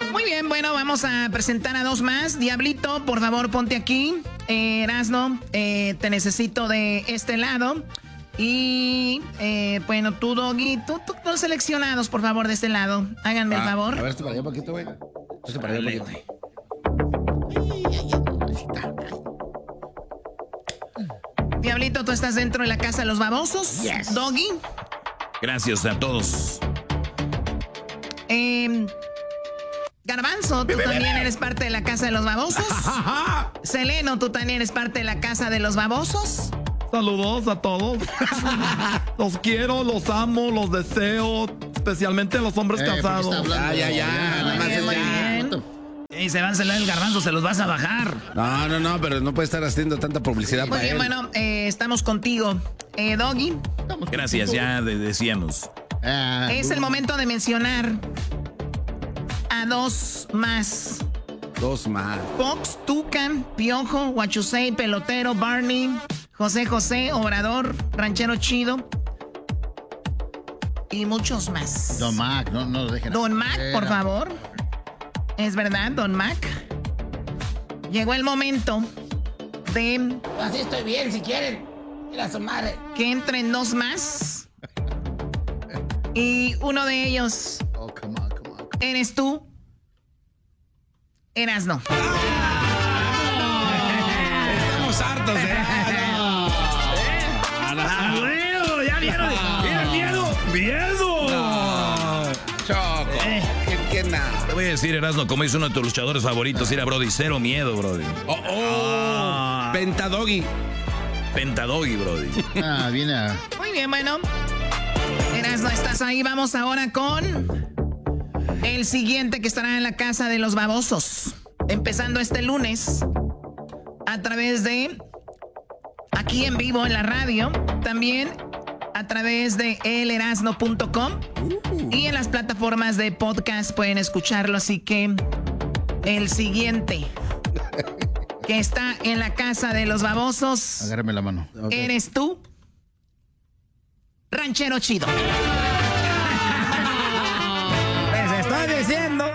Muy bien, bueno, vamos a presentar a dos más. Diablito, por favor, ponte aquí. Erasno, te necesito de este lado. Y, bueno, tú, Doggy, tú dos seleccionados, por favor, de este lado. Háganme el favor. A ver, esto para allá un poquito, güey. Esto para allá un poquito. Diablito, tú estás dentro de la casa de los babosos. Yes. Doggy. Gracias a todos. Garbanzo, tú también eres parte de la casa de los babosos. Seleno, tú también eres parte de la casa de los babosos. Saludos a todos. Los quiero, los amo, los deseo. Especialmente a los hombres casados. Y se va a celar el Garbanzo, se los vas a bajar. No, pero no puede estar haciendo tanta publicidad Muy para bien, él. bueno, estamos contigo. Doggy. Gracias, ya decíamos. Es el momento de mencionar a dos más. Dos más. Fox, Tucan, Piojo, Huachusei, Pelotero, Barney, José, Obrador, Ranchero Chido y muchos más. Don Mac, no lo dejen. Don Mac, por favor. Es verdad, Don Mac. Llegó el momento de... Así estoy bien, si quieren. Ir a su madre. Que entren dos más. Y uno de ellos... Oh, come on. Eres tú. Erasno. Estamos hartos, ¡Bueno! ¡Ya vieron! ¡Miedo! Choco. ¿Qué nada? Te voy a decir, Erasno, como dice uno de tus luchadores favoritos, era Brody, cero miedo, Brody. Pentadoggy. Pentadoggy, Brody. Viene a... Muy bien, bueno. Erasno, estás ahí. Vamos ahora con el siguiente que estará en la casa de los babosos. Empezando este lunes a través de aquí en vivo en la radio. También a través de elerasno.com y en las plataformas de podcast pueden escucharlo. Así que el siguiente que está en la casa de los babosos. Agárrame la mano. Eres tú, Ranchero Chido. Les estoy diciendo.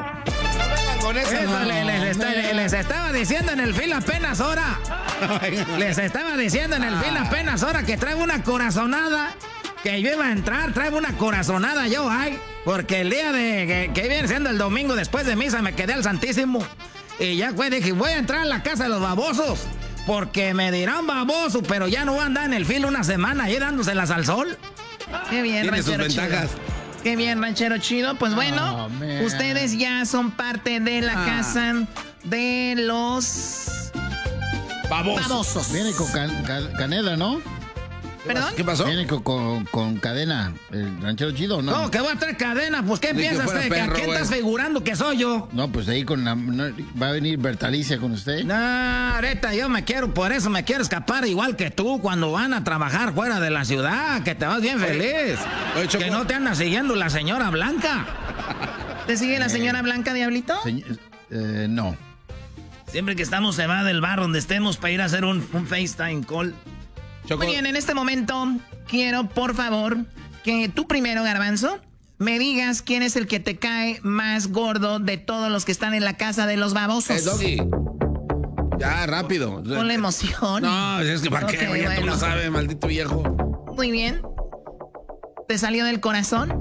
Les estaba diciendo en el film apenas ahora. Les estaba diciendo en el film apenas ahora que traigo una corazonada. Que yo iba a entrar, traigo una corazonada yo, porque el día de que viene siendo el domingo después de misa me quedé al Santísimo. Y ya dije, voy a entrar a la casa de los babosos. Porque me dirán baboso, pero ya no voy a andar en el filo una semana ahí dándoselas al sol. Qué bien, Tiene sus Ranchero ventajas. Chido. Qué bien, Ranchero Chido. Pues bueno, ustedes ya son parte de la casa de los babosos. Viene con canela, ¿no? ¿Perdón? ¿Qué pasó? Viene con cadena. ¿El Ranchero Chido no? No, que voy a traer cadena. Pues, ¿qué piensas usted? ¿Que ¿A quién estás figurando que soy yo? No, pues ahí con la... ¿Va a venir Bertalicia con usted? No, ahorita yo por eso me quiero escapar igual que tú cuando van a trabajar fuera de la ciudad, que te vas bien feliz. Oye, Choco. Que no te anda siguiendo la señora Blanca. ¿Te sigue la señora Blanca, Diablito? No. Siempre que estamos se va del bar donde estemos para ir a hacer un FaceTime call. Choco. Muy bien, en este momento quiero, por favor, que tú primero, Garbanzo, me digas quién es el que te cae más gordo de todos los que están en la casa de los babosos. Doggy. Ya, rápido. Con la emoción. No, es que ¿para qué? Ok, Ya tú bueno. lo sabes, maldito viejo. Muy bien. ¿Te salió del corazón?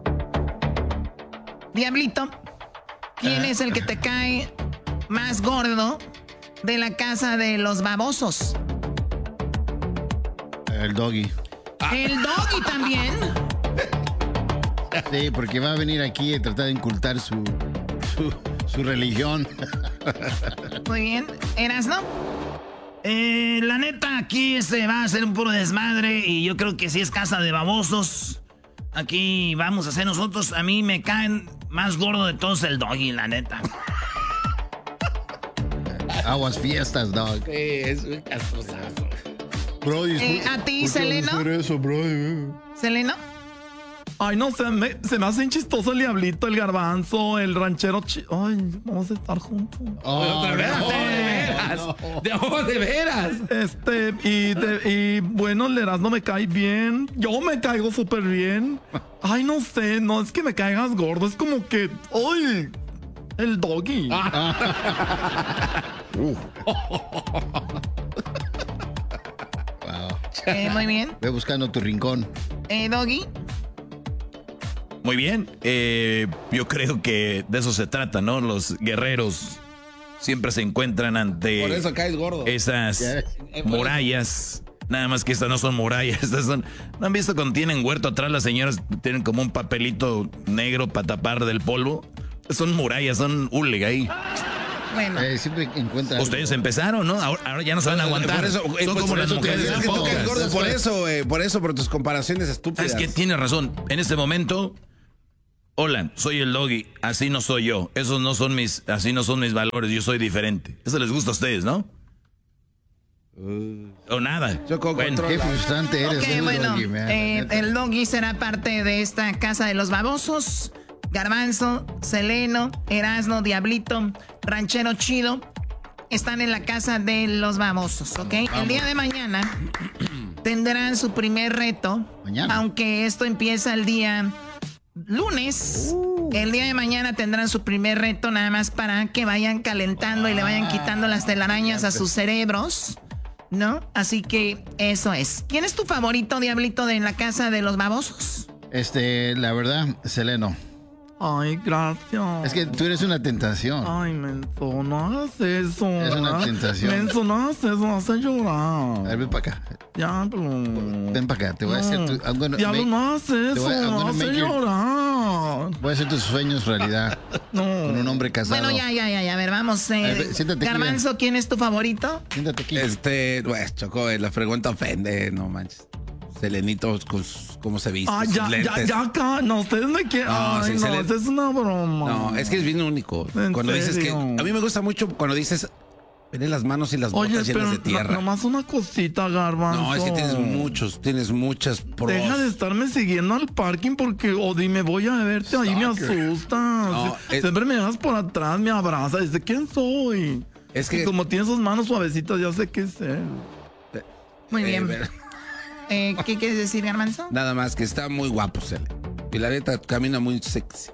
Diablito, ¿quién es el que te cae más gordo de la casa de los babosos? El Doggy. ¿El Doggy también? Sí, porque va a venir aquí a tratar de incultar su religión. Muy bien. ¿Erasno? La neta, aquí se va a hacer un puro desmadre y yo creo que si es casa de babosos, aquí vamos a hacer nosotros. A mí me caen más gordo de todos el Doggy, la neta. Aguas fiestas, Dog. Sí, es un castrosazo. Brody, ¿A ti, Seleno? ¿Seleno? Ay, no sé, se me hacen chistoso el Diablito, el Garbanzo, el Ranchero Chido. Ay, vamos a estar juntos. Otra vez. De veras. Y bueno, el Erasmo me cae bien. Yo me caigo súper bien. Ay, no sé, no es que me caigas gordo, es como que. ¡Ay! El Doggy. Wow. Muy bien. Ve buscando tu rincón. Doggy. Muy bien. Yo creo que de eso se trata, ¿no? Los guerreros siempre se encuentran ante Por eso caes gordo. esas murallas. Nada más que estas no son murallas. Estas son. ¿No han visto cuando tienen huerto atrás las señoras tienen como un papelito negro para tapar del polvo? Son murallas, son hule ahí. Bueno. Siempre encuentran. Ustedes empezaron, ¿no? Ahora ya no se van a aguantar. Por eso, son como las mujeres. Es que tú caes gordo Podcast. por eso, por tus comparaciones estúpidas. Es que tiene razón. En este momento, hola, soy el Doggy. Así no soy yo. Así no son mis valores. Yo soy diferente. Eso les gusta a ustedes, ¿no? O nada. Bueno, Qué frustrante eres. Ok, bueno, Doggy, man. el Doggy será parte de esta casa de los babosos. Garbanzo, Seleno, Erasno, Diablito, Ranchero Chido están en la casa de los babosos, ¿ok? El día de mañana tendrán su primer reto. Mañana. Aunque esto empieza el día lunes. El día de mañana tendrán su primer reto nada más para que vayan calentando y le vayan quitando las telarañas a sus cerebros, ¿no? Así que eso es. ¿Quién es tu favorito, Diablito, de en la casa de los babosos? La verdad, Seleno. Ay, gracias. Es que tú eres una tentación. Ay, menso, no hagas eso. Es una ¿verdad? tentación. Menso, no hagas eso, me hace A llorar. ver, ven para acá. Ya, pero... Ven para acá. Te voy a hacer tu. Diablo, no hagas eso, I'm me gonna hace make llorar. Voy a hacer tus sueños realidad. No. Con un hombre casado. Bueno, ya. A ver, vamos. ver, siéntate aquí, Garbanzo, ¿quién es tu favorito? Siéntate aquí. pues, Choco, la pregunta ofende, no manches. Selenito, ¿cómo se viste? Ay, sus ya, lentes. acá. No, ustedes me quieren. No, Ay, sí, no, Selena. esa es una broma. No, es que es bien único. ¿En Cuando dices que. serio? A mí me gusta mucho cuando dices. Ven las manos y las botas Oye, llenas pero de tierra. nomás una cosita, Garbanzo. No, es que tienes muchas pros. Deja de estarme siguiendo al parking porque, dime, voy a verte ahí, me asustas. No, Siempre me das por atrás, me abrazas, dice, ¿quién soy? Es que- Y como tiene sus manos suavecitas, ya sé qué es él. Muy bien. ver, ¿Qué quieres decir, Garbanzo? Nada más que está muy guapo, Cele. Y la neta camina muy sexy.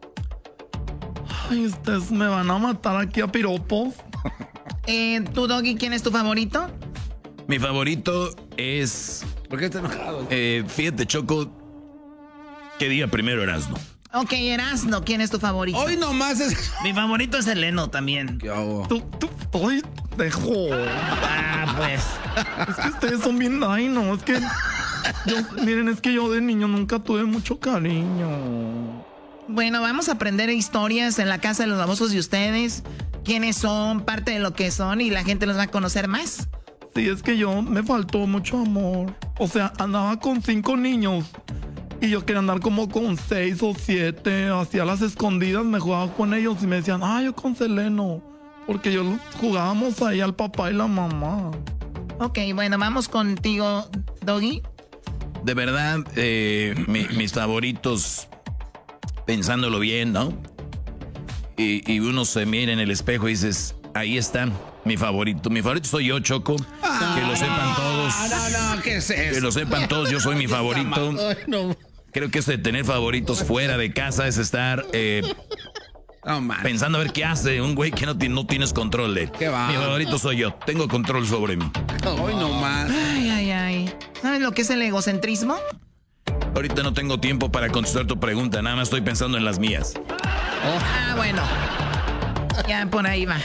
Ay, ustedes me van a matar aquí a piropos. ¿Tu Doggy, quién es tu favorito? Mi favorito es. ¿Por qué estás enojado? Fíjate, Choco. ¿Qué día primero Erasmo? Ok, Erasno, ¿quién es tu favorito? Hoy nomás es. Mi favorito es Seleno también. ¿Qué hago? Ay, dejo. Ah, pues. Es que ustedes son bien, ay, no, es que... miren, es que yo de niño nunca tuve mucho cariño. Bueno, vamos a aprender historias en la casa de los babosos de ustedes. Quiénes son, parte de lo que son, y la gente los va a conocer más. Sí, es que me faltó mucho amor. O sea, andaba con 5 niños y yo quería andar como con 6 o 7. Hacía las escondidas, me jugaba con ellos y me decían, yo con Seleno. Porque jugábamos ahí al papá y la mamá. Ok, bueno, vamos contigo, Doggy. De verdad, mis favoritos, pensándolo bien, ¿no? Y uno se mira en el espejo y dices, ahí está, mi favorito. Mi favorito soy yo, Choco. Que lo sepan todos. No, ¿qué es eso? Que lo sepan todos, yo soy mi favorito. Ay, no. Creo que eso de tener favoritos fuera de casa es estar No, man. pensando a ver qué hace un güey que no tienes control de él. ¿Qué va? Mi favorito soy yo, tengo control sobre mí. Hoy nomás. Ay. ¿Sabes lo que es el egocentrismo? Ahorita no tengo tiempo para contestar tu pregunta, nada más estoy pensando en las mías. Bueno. Ya por ahí va.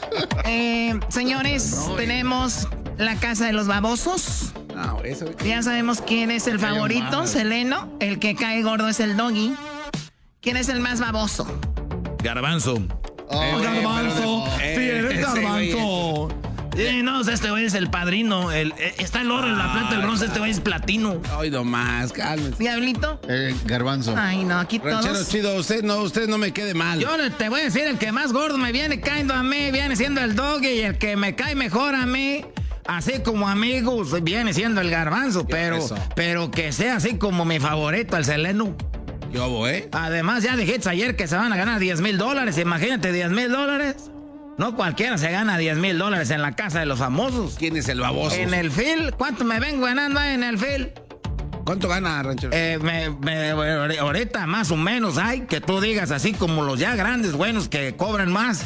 Señores, tenemos la casa de los babosos. No, eso. Ya sabemos quién es el favorito, Seleno. El que cae gordo es el Doggy. ¿Quién es el más baboso? Garbanzo. Garbanzo, sí, eres Garbanzo. No, este güey es el padrino. Está el oro en la plata, el bronce, este güey es platino. Hoy nomás, cálmese. Diablito. Garbanzo. Ay, no, aquí Ranchero todos. chido, usted no me quede mal. Yo te voy a decir, el que más gordo me viene cayendo a mí, viene siendo el Doggy, y el que me cae mejor a mí, así como amigos, viene siendo el Garbanzo, pero que sea así como mi favorito, el Seleno. Yo, Además, ya dijiste ayer que se van a ganar $10,000. Imagínate, $10,000. No cualquiera se gana $10,000 en la casa de los famosos. ¿Quién es el baboso? En el Phil, ¿cuánto me vengo ganando ahí en el Phil? ¿Cuánto gana, ranchero? Ahorita más o menos hay que tú digas así como los ya grandes buenos que cobran más.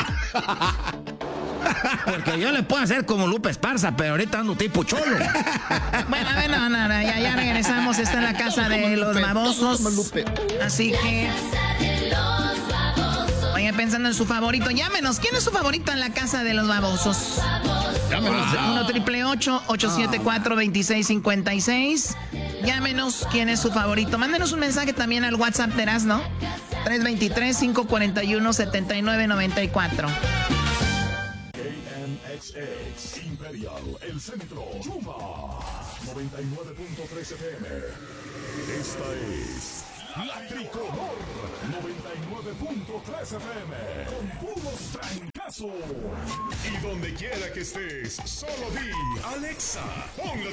Porque yo le puedo hacer como Lupe Esparza, pero ahorita ando tipo cholo. Bueno, a ver, no, ya regresamos. Está en la casa de los babosos. Así que... Oye, pensando en su favorito, llámenos. ¿Quién es su favorito en la casa de los babosos? Llámenos. 1-888-874-2656. Llámenos. ¿Quién es su favorito? Mándenos un mensaje también al WhatsApp de Erasmo. 323-541-7994. KNXX Imperial, el centro, Yuma, 99.3 FM. Esta es La Tricolor, 99.3 FM, con puros trancazos. Y donde quiera que estés, solo di, Alexa, ponle